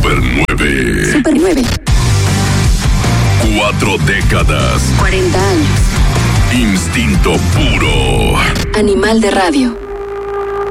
Super 9. Super 9. 4 décadas. 40 años. Instinto puro. Animal de radio.